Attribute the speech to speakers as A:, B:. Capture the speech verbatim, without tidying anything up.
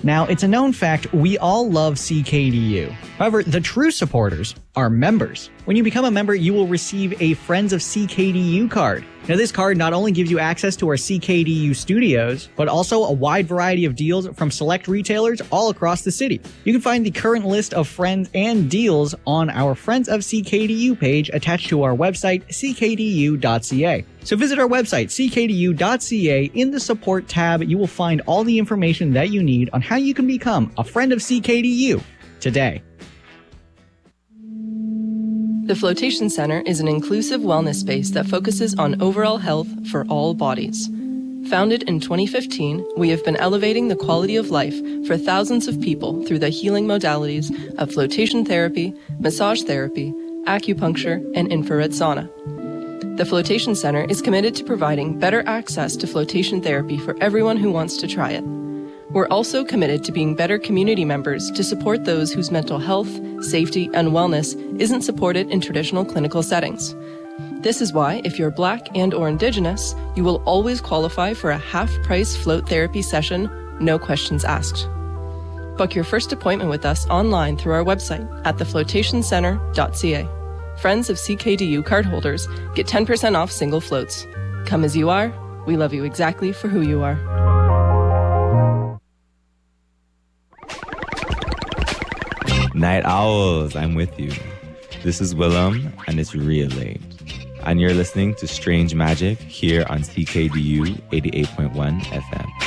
A: Now, it's a known fact we all love C K D U. However, the true supporters are members. When you become a member, you will receive a Friends of C K D U card. Now, this card not only gives you access to our C K D U studios, but also a wide variety of deals from select retailers all across the city. You can find the current list of friends and deals on our Friends of C K D U page attached to our website, c k d u dot c a. So visit our website, c k d u dot c a. In the support tab, you will find all the information that you need on how you can become a friend of C K D U today.
B: The Flotation Center is an inclusive wellness space that focuses on overall health for all bodies. Founded in twenty fifteen, we have been elevating the quality of life for thousands of people through the healing modalities of flotation therapy, massage therapy, acupuncture, and infrared sauna. The Flotation Center is committed to providing better access to flotation therapy for everyone who wants to try it. We're also committed to being better community members to support those whose mental health, safety, and wellness isn't supported in traditional clinical settings. This is why, if you're Black and or Indigenous, you will always qualify for a half-price float therapy session, no questions asked. Book your first appointment with us online through our website at the flotation center dot c a. Friends of C K D U cardholders get ten percent off single floats. Come as you are. We love you exactly for who you are.
C: Night owls, I'm with you. This is Willem, and it's real late. And you're listening to Strange Magic here on C K D U eighty-eight point one F M.